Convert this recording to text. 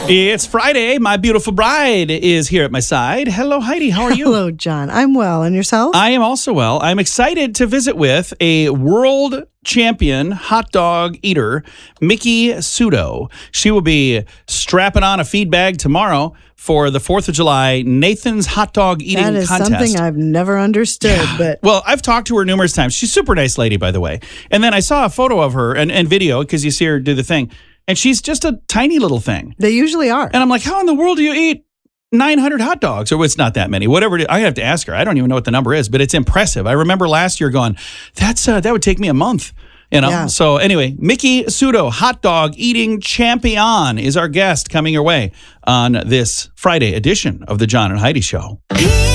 It's Friday. My beautiful bride is here at my side. Hello, Heidi. How are you? Hello, John. I'm well. And yourself? I am also well. I'm excited to visit with a world champion hot dog eater, Miki Sudo. She will be strapping on a feed bag tomorrow for the 4th of July Nathan's hot dog eating contest. That is something I've never understood. But well, I've talked to her numerous times. She's a super nice lady, by the way. And then I saw a photo of her and video because you see her do the thing. And she's just a tiny little thing. They usually are. And I'm like, how in the world do you eat 900 hot dogs? Or it's not that many. Whatever it is. I have to ask her. I don't even know what the number is, but it's impressive. I remember last year going, that would take me a month. You know? Yeah. So anyway, Miki Sudo, hot dog eating champion, is our guest coming your way on this Friday edition of the John and Heidi Show.